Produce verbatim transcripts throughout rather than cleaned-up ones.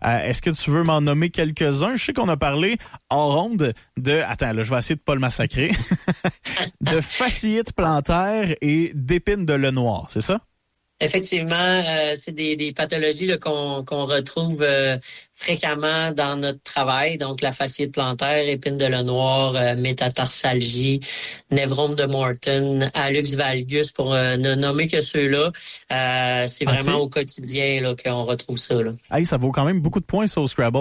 Euh, est-ce que tu veux m'en nommer quelques-uns? Je sais qu'on a parlé hors onde de... Attends, là, je vais essayer de pas le massacrer. de fasciite plantaire et d'épine de Lenoir, c'est ça? Effectivement, euh, c'est des, des pathologies là, qu'on, qu'on retrouve euh, fréquemment dans notre travail. Donc, la fasciite plantaire, épine de Lenoir, euh, métatarsalgie, névrome de Morton, hallux valgus, pour euh, ne nommer que ceux-là. Euh, c'est okay. vraiment au quotidien là, qu'on retrouve ça. Là. Hey, ça vaut quand même beaucoup de points, ça, au Scrabble.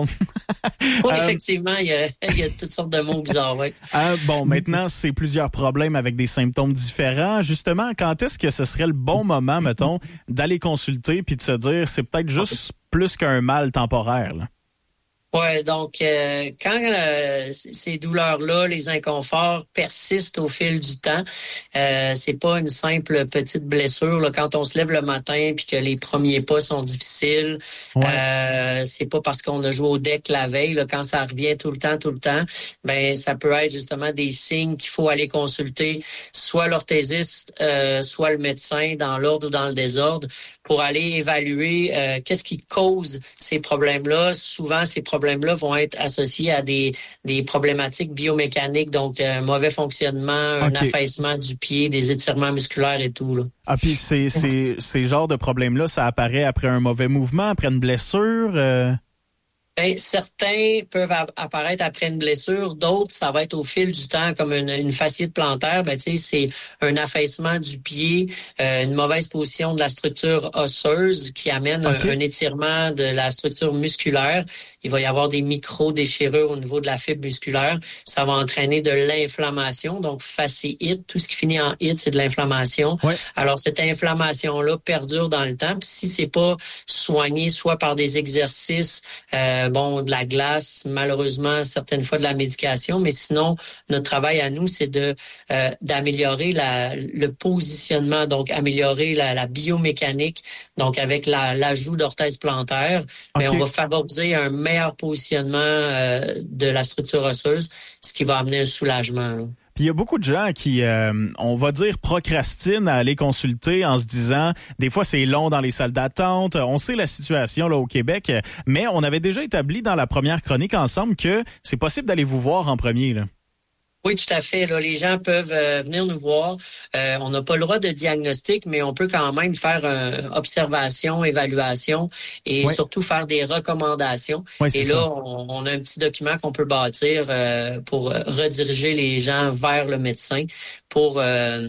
Oui, effectivement, il y a, il y a toutes sortes de mots bizarres. Ouais. Euh, bon, maintenant, c'est plusieurs problèmes avec des symptômes différents. Justement, quand est-ce que ce serait le bon moment, mettons, d'aller consulter puis de se dire c'est peut-être juste plus qu'un mal temporaire, là? Ouais, donc euh, quand euh, ces douleurs-là, les inconforts persistent au fil du temps, euh, c'est pas une simple petite blessure. Là, quand on se lève le matin puis que les premiers pas sont difficiles, ouais. euh, c'est pas parce qu'on a joué au deck la veille. Là, quand ça revient tout le temps, tout le temps, ben ça peut être justement des signes qu'il faut aller consulter soit l'orthésiste, euh, soit le médecin dans l'ordre ou dans le désordre pour aller évaluer euh, qu'est-ce qui cause ces problèmes-là. Souvent, ces problèmes-là vont être associés à des, des problématiques biomécaniques, donc un mauvais fonctionnement, okay. un affaissement du pied, des étirements musculaires et tout. Là. Ah, puis c'est, c'est, ces genres de problèmes-là, ça apparaît après un mauvais mouvement, après une blessure? Euh... Ben, certains peuvent apparaître après une blessure, d'autres, ça va être au fil du temps, comme une, une fasciite plantaire. Ben, tu sais, c'est un affaissement du pied, euh, une mauvaise position de la structure osseuse qui amène okay. un, un étirement de la structure musculaire. Il va y avoir des micro-déchirures au niveau de la fibre musculaire. Ça va entraîner de l'inflammation, donc fasciite. Tout ce qui finit en ite, c'est de l'inflammation. Ouais. Alors, cette inflammation-là perdure dans le temps. Puis si c'est pas soigné, soit par des exercices, euh, bon, de la glace, malheureusement, certaines fois de la médication, mais sinon, notre travail à nous, c'est de euh, d'améliorer la, le positionnement, donc améliorer la, la biomécanique, donc avec la, l'ajout d'orthèse plantaire, okay. mais on va favoriser un meilleur positionnement euh, de la structure osseuse, ce qui va amener un soulagement, là. Puis il y a beaucoup de gens qui, euh, on va dire, procrastinent à aller consulter en se disant, des fois c'est long dans les salles d'attente, on sait la situation là au Québec, mais on avait déjà établi dans la première chronique ensemble que c'est possible d'aller vous voir en premier, là. Oui, tout à fait. Là, les gens peuvent euh, venir nous voir. Euh, on n'a pas le droit de diagnostic, mais on peut quand même faire euh, observation, évaluation et oui. surtout faire des recommandations. Oui, et là, on, on a un petit document qu'on peut bâtir euh, pour rediriger les gens vers le médecin pour euh,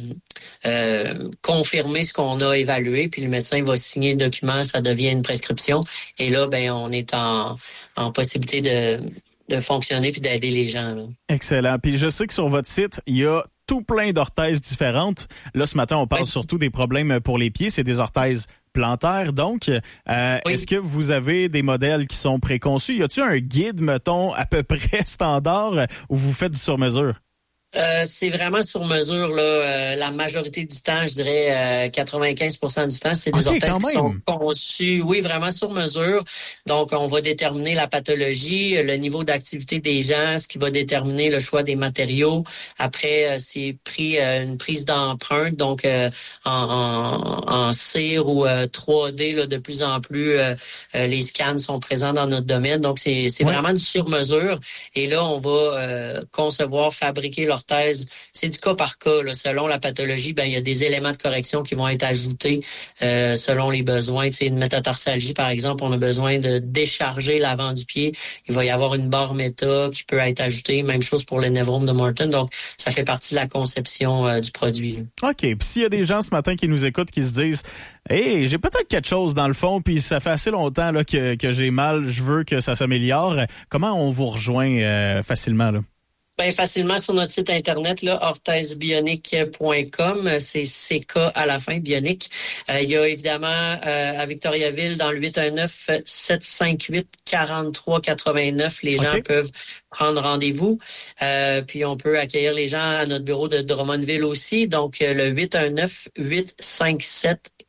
euh, confirmer ce qu'on a évalué. Puis le médecin va signer le document, ça devient une prescription. Et là, ben, on est en, en possibilité de de fonctionner puis d'aider les gens. Là. Excellent. Puis je sais que sur votre site, il y a tout plein d'orthèses différentes. Là, ce matin, on parle oui. surtout des problèmes pour les pieds. C'est des orthèses plantaires. Donc, euh, oui. est-ce que vous avez des modèles qui sont préconçus? Y a-t-il un guide, mettons, à peu près standard où vous faites du sur-mesure? Euh, c'est vraiment sur mesure, là. Euh, la majorité du temps, je dirais euh, quatre-vingt-quinze pour cent du temps, c'est des okay, orthèses qui sont conçues, oui, vraiment sur mesure. Donc, on va déterminer la pathologie, le niveau d'activité des gens, ce qui va déterminer le choix des matériaux. Après, euh, c'est pris euh, une prise d'empreinte, donc euh, en, en, en cire ou euh, trois D, là, de plus en plus, euh, euh, les scans sont présents dans notre domaine. Donc, c'est, c'est ouais. vraiment du sur mesure. Et là, on va euh, concevoir, fabriquer leur orthèse. C'est du cas par cas. Là. Selon la pathologie, ben il y a des éléments de correction qui vont être ajoutés euh, selon les besoins. Tu sais, une métatarsalgie, par exemple, on a besoin de décharger l'avant du pied. Il va y avoir une barre méta qui peut être ajoutée. Même chose pour le névrome de Morton. Donc, ça fait partie de la conception euh, du produit. OK. Puis s'il y a des gens ce matin qui nous écoutent qui se disent « Hey, j'ai peut-être quelque chose dans le fond, puis ça fait assez longtemps là, que, que j'ai mal, je veux que ça s'améliore. » Comment on vous rejoint euh, facilement, là? Ben facilement sur notre site internet là orthèse bionique point com, c'est C K à la fin, Bionique. Euh, il y a évidemment euh, à Victoriaville dans le huit un neuf, sept cinq huit, quarante-trois quatre-vingt-neuf, les gens okay. peuvent prendre rendez-vous. Euh, puis on peut accueillir les gens à notre bureau de Drummondville aussi, donc le huit un neuf, huit cinq sept,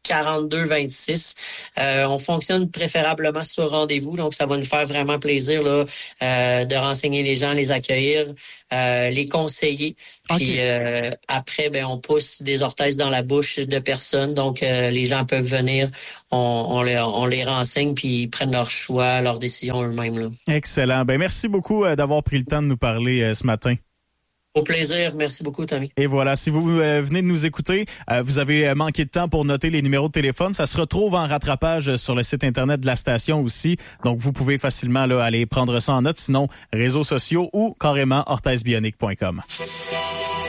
quarante-deux vingt-six. Euh, on fonctionne préférablement sur rendez-vous, donc ça va nous faire vraiment plaisir là, euh, de renseigner les gens, les accueillir, euh, les conseiller. Puis okay. euh, après, ben on pousse des orthèses dans la bouche de personnes, donc euh, les gens peuvent venir, on, on, les, on les renseigne, puis ils prennent leur choix, leur décision eux-mêmes. Là. Excellent. Ben merci beaucoup euh, d'avoir pris le temps de nous parler euh, ce matin. Au plaisir. Merci beaucoup, Tommy. Et voilà, si vous euh, venez de nous écouter, euh, vous avez manqué de temps pour noter les numéros de téléphone. Ça se retrouve en rattrapage sur le site Internet de la station aussi. Donc, vous pouvez facilement là, aller prendre ça en note. Sinon, réseaux sociaux ou carrément orthèse bionique point com.